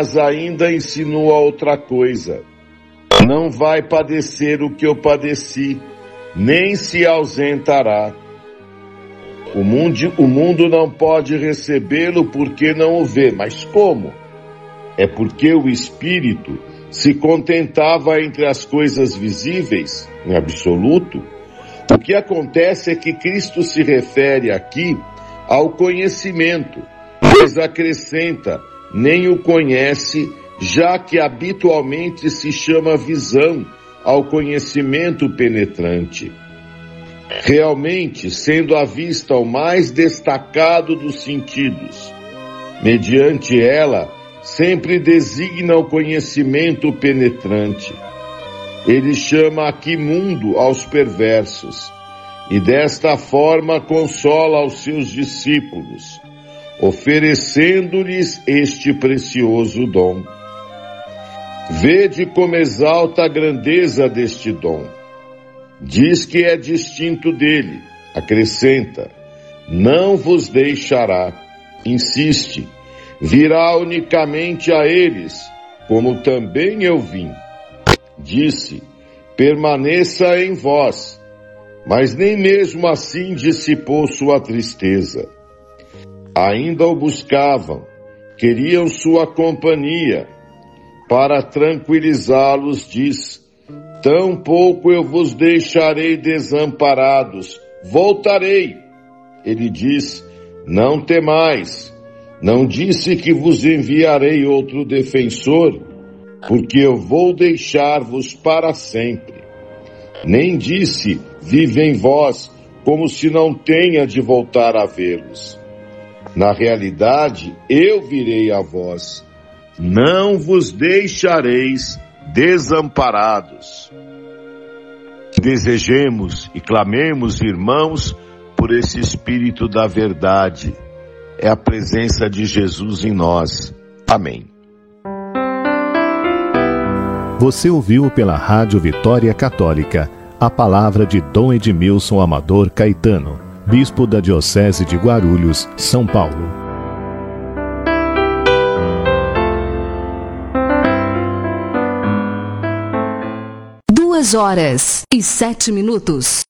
Mas ainda insinua outra coisa. Não vai padecer o que eu padeci, nem se ausentará. O mundo não pode recebê-lo porque não o vê. Mas como? É porque o Espírito se contentava entre as coisas visíveis, em absoluto. O que acontece é que Cristo se refere aqui ao conhecimento, mas acrescenta, nem o conhece, já que habitualmente se chama visão ao conhecimento penetrante. Realmente, sendo a vista o mais destacado dos sentidos, mediante ela, sempre designa o conhecimento penetrante. Ele chama aqui mundo aos perversos, e desta forma consola aos seus discípulos, oferecendo-lhes este precioso dom. Vede como exalta a grandeza deste dom. Diz que é distinto dele, acrescenta, não vos deixará, insiste, virá unicamente a eles, como também eu vim. Disse, permaneça em vós, mas nem mesmo assim dissipou sua tristeza. Ainda o buscavam, queriam sua companhia. Para tranquilizá-los, diz, tampouco eu vos deixarei desamparados, voltarei. Ele diz, não temais, não disse que vos enviarei outro defensor, porque eu vou deixar-vos para sempre. Nem disse, vive em vós, como se não tenha de voltar a vê-los. Na realidade, eu virei a vós. Não vos deixareis desamparados. Desejemos e clamemos, irmãos, por esse Espírito da verdade. É a presença de Jesus em nós. Amém. Você ouviu pela Rádio Vitória Católica a palavra de Dom Edmilson Amador Caetano, Bispo da Diocese de Guarulhos, São Paulo. 2 horas e 7 minutos.